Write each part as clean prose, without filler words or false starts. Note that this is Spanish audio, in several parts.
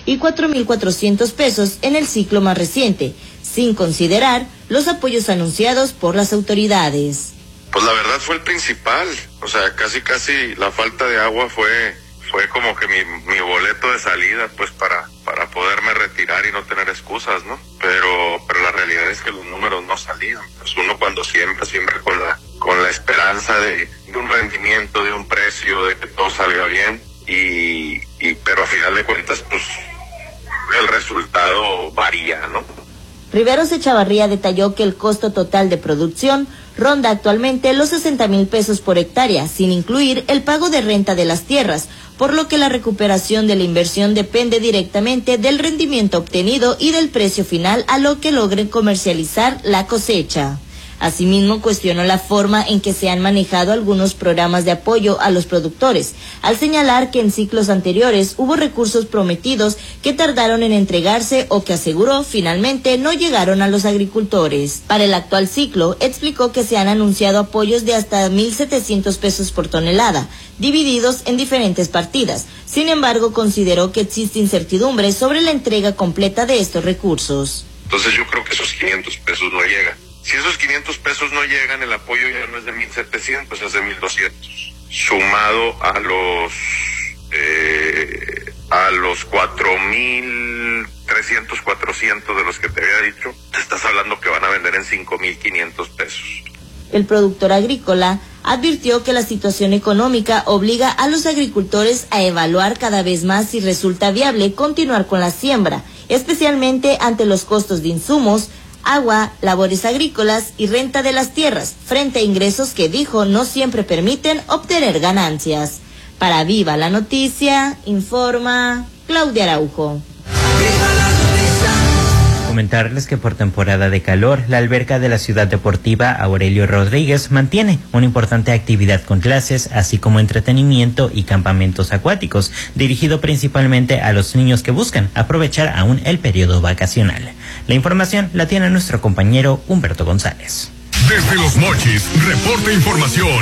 y 4.400 pesos en el ciclo más reciente, sin considerar los apoyos anunciados por las autoridades. Pues la verdad fue el principal, o sea, casi la falta de agua fue como que mi boleto de salida, pues para poderme retirar y no tener excusas, ¿no? Pero la realidad es que los números no salían. Pues uno cuando siempre con la esperanza de un rendimiento, de un precio, de que todo salga bien, pero a final de cuentas, pues el resultado varía, ¿no? Riveros Echavarría detalló que el costo total de producción ronda actualmente los 60,000 pesos por hectárea, sin incluir el pago de renta de las tierras, por lo que la recuperación de la inversión depende directamente del rendimiento obtenido y del precio final a lo que logren comercializar la cosecha. Asimismo, cuestionó la forma en que se han manejado algunos programas de apoyo a los productores, al señalar que en ciclos anteriores hubo recursos prometidos que tardaron en entregarse o que aseguró finalmente no llegaron a los agricultores. Para el actual ciclo, explicó que se han anunciado apoyos de hasta 1.700 pesos por tonelada, divididos en diferentes partidas. Sin embargo, consideró que existe incertidumbre sobre la entrega completa de estos recursos. Entonces yo creo que esos 500 pesos no llegan. Si esos 500 pesos no llegan, el apoyo ya no es de 1.700, es de 1.200. Sumado a los 4.300, 400 de los que te había dicho, te estás hablando que van a vender en 5.500 pesos. El productor agrícola advirtió que la situación económica obliga a los agricultores a evaluar cada vez más si resulta viable continuar con la siembra, especialmente ante los costos de insumos, agua, labores agrícolas y renta de las tierras, frente a ingresos que dijo no siempre permiten obtener ganancias. Para Viva la Noticia, informa Claudia Araujo. Comentarles que por temporada de calor, la alberca de la Ciudad Deportiva Aurelio Rodríguez mantiene una importante actividad con clases, así como entretenimiento y campamentos acuáticos, dirigido principalmente a los niños que buscan aprovechar aún el periodo vacacional. La información la tiene nuestro compañero Humberto González. Desde Los Mochis, reporta información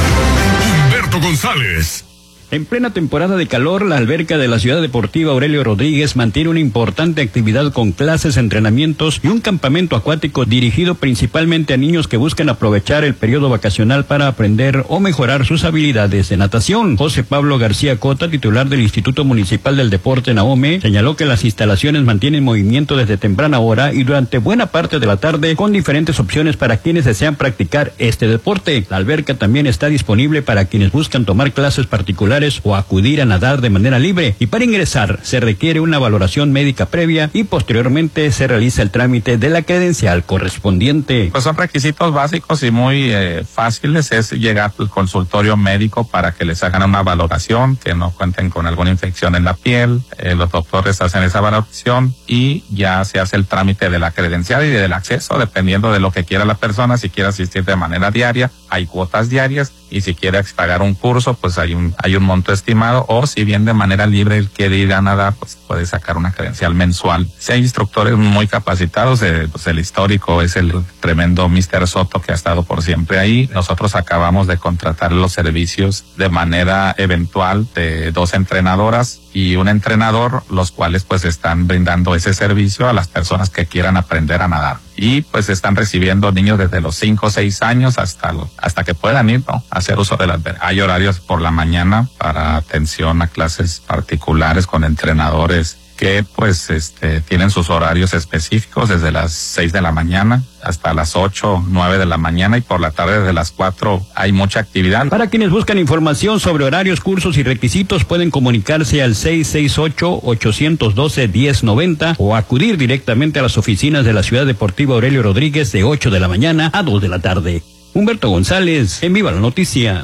Humberto González. En plena temporada de calor, la alberca de la Ciudad Deportiva Aurelio Rodríguez mantiene una importante actividad con clases, entrenamientos y un campamento acuático dirigido principalmente a niños que buscan aprovechar el periodo vacacional para aprender o mejorar sus habilidades de natación. José Pablo García Cota, titular del Instituto Municipal del Deporte Nahome, señaló que las instalaciones mantienen movimiento desde temprana hora y durante buena parte de la tarde con diferentes opciones para quienes desean practicar este deporte. La alberca también está disponible para quienes buscan tomar clases particulares o acudir a nadar de manera libre, y para ingresar se requiere una valoración médica previa y posteriormente se realiza el trámite de la credencial correspondiente. Pues son requisitos básicos y muy fáciles, es llegar al consultorio médico para que les hagan una valoración, que no cuenten con alguna infección en la piel, los doctores hacen esa valoración y ya se hace el trámite de la credencial y del acceso, dependiendo de lo que quiera la persona. Si quiere asistir de manera diaria, hay cuotas diarias, y si quiere pagar un curso, pues hay un monto estimado, o si bien de manera libre él quiere ir a nadar, pues puede sacar una credencial mensual. Si hay instructores muy capacitados, pues el histórico es el tremendo Mr. Soto, que ha estado por siempre ahí. Nosotros acabamos de contratar los servicios de manera eventual de 2 entrenadoras y un entrenador, los cuales pues están brindando ese servicio a las personas que quieran aprender a nadar. Y pues están recibiendo niños desde los 5 o 6 años hasta que puedan ir, ¿no?, a hacer uso de la alberca. Hay horarios por la mañana para atención a clases particulares con entrenadores que pues tienen sus horarios específicos desde las 6 de la mañana hasta las 8, 9 de la mañana, y por la tarde desde las 4 hay mucha actividad. Para quienes buscan información sobre horarios, cursos y requisitos, pueden comunicarse al 668-812-1090 o acudir directamente a las oficinas de la Ciudad Deportiva Aurelio Rodríguez de 8 de la mañana a 2 de la tarde. Humberto González, en Viva la Noticia.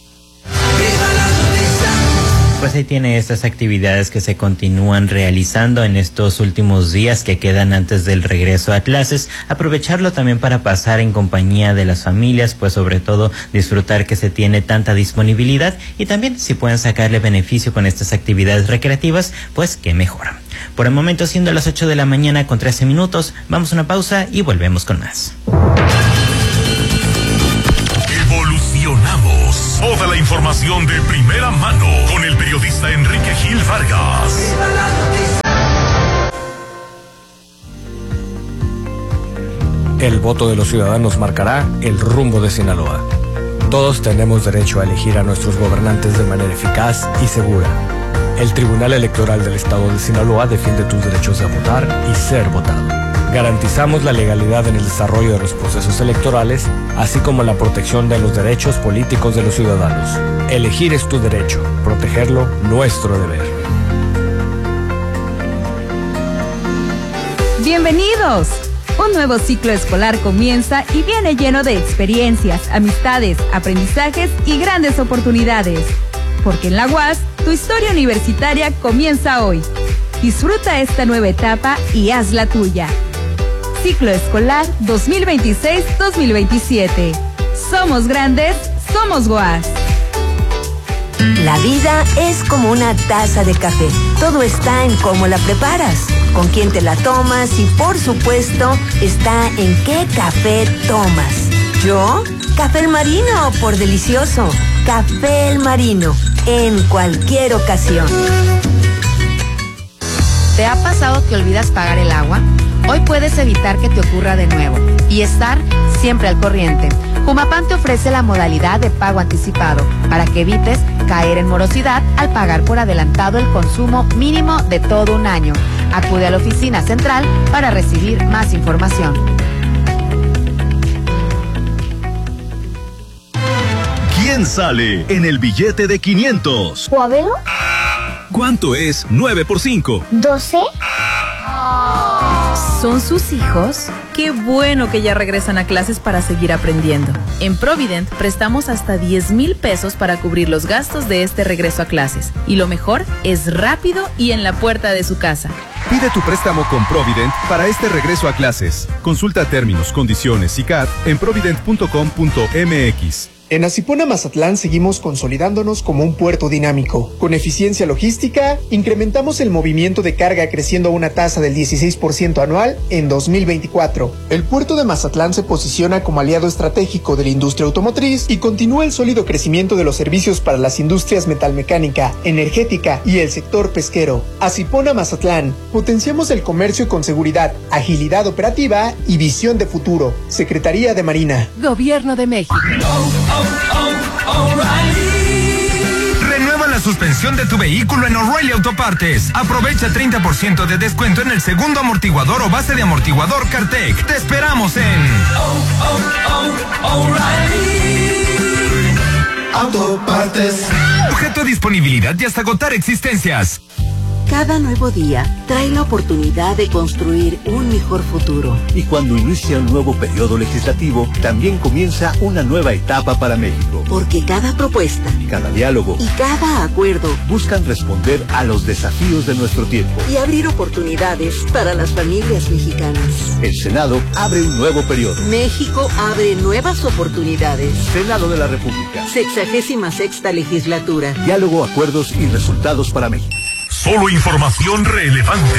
Pues ahí tiene estas actividades que se continúan realizando en estos últimos días que quedan antes del regreso a clases. Aprovecharlo también para pasar en compañía de las familias, pues sobre todo disfrutar que se tiene tanta disponibilidad, y también si pueden sacarle beneficio con estas actividades recreativas, pues qué mejor. Por el momento, siendo las 8 de la mañana con 13 minutos, vamos a una pausa y volvemos con más. Evolucionamos. Toda la información de primera mano con el periodista Enrique Gil Vargas. El voto de los ciudadanos marcará el rumbo de Sinaloa. Todos tenemos derecho a elegir a nuestros gobernantes de manera eficaz y segura. El Tribunal Electoral del Estado de Sinaloa defiende tus derechos de votar y ser votado. Garantizamos la legalidad en el desarrollo de los procesos electorales, así como la protección de los derechos políticos de los ciudadanos. Elegir es tu derecho, protegerlo, nuestro deber. ¡Bienvenidos! Un nuevo ciclo escolar comienza y viene lleno de experiencias, amistades, aprendizajes y grandes oportunidades. Porque en la UAS, tu historia universitaria comienza hoy. Disfruta esta nueva etapa y haz la tuya. Ciclo escolar 2026-2027. Somos grandes, somos UAS. La vida es como una taza de café. Todo está en cómo la preparas, con quién te la tomas y, por supuesto, está en qué café tomas. ¿Yo? Café El Marino, por delicioso. Café El Marino, en cualquier ocasión. ¿Te ha pasado que olvidas pagar el agua? Hoy puedes evitar que te ocurra de nuevo y estar siempre al corriente. Jumapam te ofrece la modalidad de pago anticipado para que evites caer en morosidad al pagar por adelantado el consumo mínimo de todo un año. Acude a la oficina central para recibir más información. ¿Quién sale en el billete de 500? ¿Juabelo? ¿Cuánto es 9 por 5? 12. ¿Son sus hijos? Qué bueno que ya regresan a clases para seguir aprendiendo. En Provident prestamos hasta 10,000 pesos para cubrir los gastos de este regreso a clases. Y lo mejor es rápido y en la puerta de su casa. Pide tu préstamo con Provident para este regreso a clases. Consulta términos, condiciones y CAT en provident.com.mx. En Asipona Mazatlán seguimos consolidándonos como un puerto dinámico. Con eficiencia logística, incrementamos el movimiento de carga creciendo a una tasa del 16% anual en 2024. El puerto de Mazatlán se posiciona como aliado estratégico de la industria automotriz y continúa el sólido crecimiento de los servicios para las industrias metalmecánica, energética y el sector pesquero. Asipona Mazatlán, potenciamos el comercio con seguridad, agilidad operativa y visión de futuro. Secretaría de Marina. Gobierno de México. Renueva la suspensión de tu vehículo en O'Reilly Autopartes. Aprovecha 30% de descuento en el segundo amortiguador o base de amortiguador Cartec. Te esperamos en O'Reilly Autopartes. Sujeto a disponibilidad y hasta agotar existencias. Cada nuevo día trae la oportunidad de construir un mejor futuro. Y cuando inicia un nuevo periodo legislativo, también comienza una nueva etapa para México. Porque cada propuesta, cada diálogo y cada acuerdo buscan responder a los desafíos de nuestro tiempo y abrir oportunidades para las familias mexicanas. El Senado abre un nuevo periodo. México abre nuevas oportunidades. Senado de la República. 66ª legislatura. Diálogo, acuerdos y resultados para México. Solo información relevante.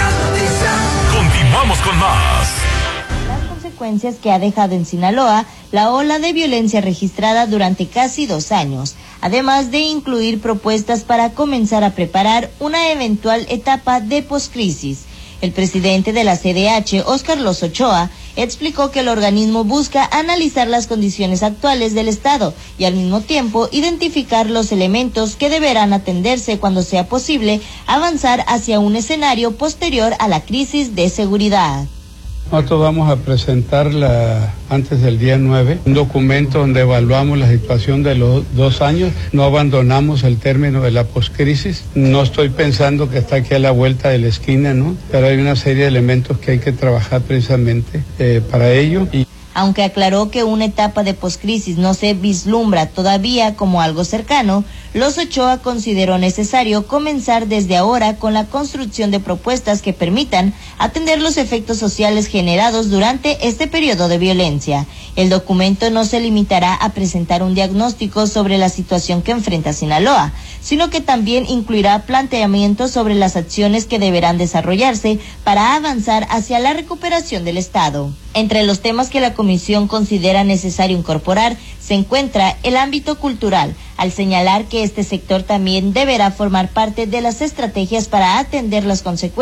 Continuamos con más. Las consecuencias que ha dejado en Sinaloa la ola de violencia registrada durante casi 2 años, además de incluir propuestas para comenzar a preparar una eventual etapa de poscrisis. El presidente de la CDH, Óscar Los Ochoa, explicó que el organismo busca analizar las condiciones actuales del Estado y al mismo tiempo identificar los elementos que deberán atenderse cuando sea posible avanzar hacia un escenario posterior a la crisis de seguridad. Nosotros vamos a presentar antes del día 9 un documento donde evaluamos la situación de los 2 años. No abandonamos el término de la poscrisis. No estoy pensando que está aquí a la vuelta de la esquina, ¿no? Pero hay una serie de elementos que hay que trabajar precisamente para ello. Aunque aclaró que una etapa de poscrisis no se vislumbra todavía como algo cercano, Los Ochoa consideró necesario comenzar desde ahora con la construcción de propuestas que permitan atender los efectos sociales generados durante este periodo de violencia. El documento no se limitará a presentar un diagnóstico sobre la situación que enfrenta Sinaloa, sino que también incluirá planteamientos sobre las acciones que deberán desarrollarse para avanzar hacia la recuperación del Estado. Entre los temas que la Comisión considera necesario incorporar se encuentra el ámbito cultural, al señalar que este sector también deberá formar parte de las estrategias para atender las consecuencias